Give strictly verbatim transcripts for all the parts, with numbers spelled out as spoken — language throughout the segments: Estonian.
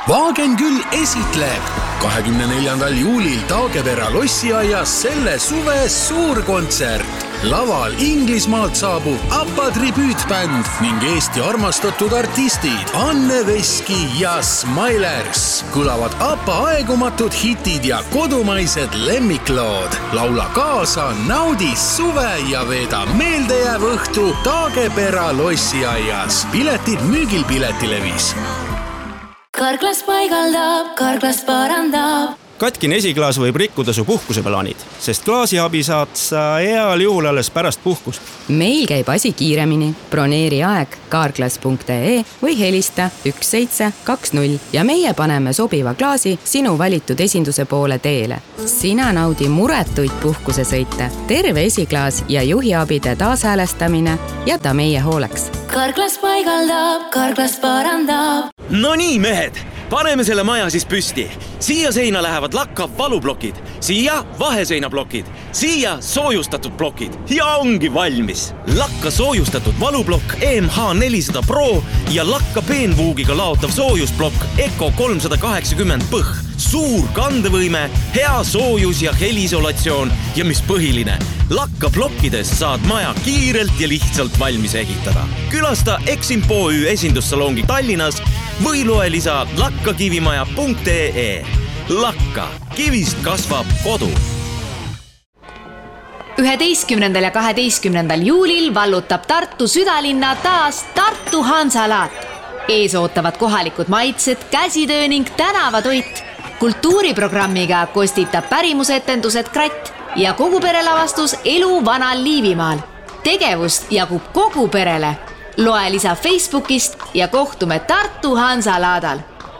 Vaagen küll esitleb kahekümne neljandal juulil Taagepera lossiaias selle suve suurkontsert. Laval Inglismaalt saabub ABBA tribüütbänd ning Eesti armastatud artistid Anne Veski ja Smilers. Kõlavad ABBA aegumatud hitid ja kodumaised lemmiklood. Laula kaasa, naudi suve ja veeda meeldejääv õhtu Taagepera lossiaias. Piletid müügil Piletilevis. Karklas paigaldab, karklas parandab. Katkine esiklaas võib rikkuda su puhkuseplaanid, sest klaasiabi saad sa heal juhul alles pärast puhkust. Meil käib asi kiiremini. Broneeri aeg karklas punkt ee või helista üks seitse kaks null ja meie paneme sobiva klaasi sinu valitud esinduse poole teele. Sina naudi muretuid puhkusesõite, terve esiklaas ja juhiabide taashäälestamine jäta meie hooleks. Karklas paigaldab, karklas parandab. No nii, mehed! Paneme selle maja siis püsti. Siia seina lähevad lakka valublokid, siia vaheseinablokid, siia soojustatud blokid ja ongi valmis. Lakka soojustatud valublokk E M H nelisada Pro ja lakka peenvuugiga laotav soojusblokk Eco kolmsada kaheksakümmend põh. Suur kandevõime, hea soojus ja helisolatsioon ja mis põhiline, lakka blokkides saad maja kiirelt ja lihtsalt valmis ehitada. Külasta Eximpoü esindussalongi Tallinnas või loe lisa lakkakivimaja punkt ee. Lakka, kivist kasvab kodu. üheteistkümnendal ja kaheteistkümnendal juulil vallutab Tartu südalinna taas Tartu Hansalaat. Ees ootavad kohalikud maitsed, käsitöö ning tänavatoit. Kultuuriprogrammiga kostitab pärimusetendused Kratt ja kogu perelavastus Elu vanal Liivimaal. Tegevust jagub kogu perele. Loe lisa Facebookist ja kohtume Tartu Hansalaadal.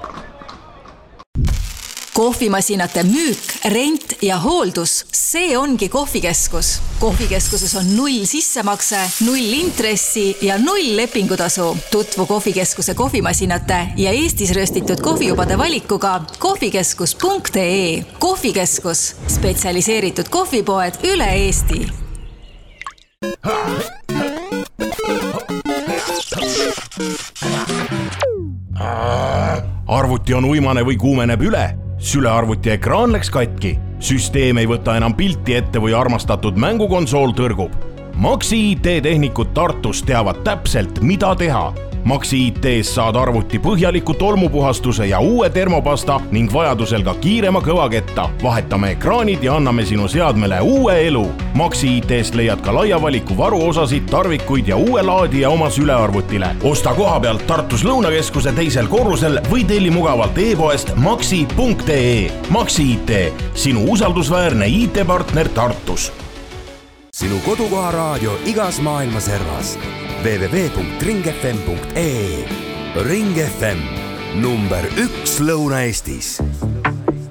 Kohvimasinate müük, rent ja hooldus, see ongi kohvikeskus. Kohvikeskuses on null sissemakse, null intressi ja null lepingutasu. Tutvu kohvikeskuse kohvimasinate ja Eestis röstitud kohvijubade valikuga kohvikeskus punkt ee. Kohvikeskus, spetsialiseeritud kohvipoed üle Eesti. Arvuti on uimane või kuumeneb üle. Sülearvuti ekraan läks katki. Süsteem ei võta enam pilti ette või armastatud mängukonsool tõrgub. Maxi I T tehnikud Tartus teavad täpselt, mida teha. Maxi I T-s saad arvuti põhjaliku tolmupuhastuse ja uue termopasta ning vajadusel ka kiirema kõvaketta. Vahetame ekraanid ja anname sinu seadmele uue elu. Maxi I T-st leiad ka laia valiku varuosasid, tarvikuid ja uue laadija oma sülearvutile. Osta koha pealt Tartus Lõunakeskuse teisel korrusel või telli mugavalt e-poest maxi punkt ee. Maxi I T, sinu usaldusväärne I T-partner Tartus. Sinu kodukoha raadio igas maailma servas. w w w punkt ring f m punkt ee. Ring F M, number üks Lõuna-Eestis.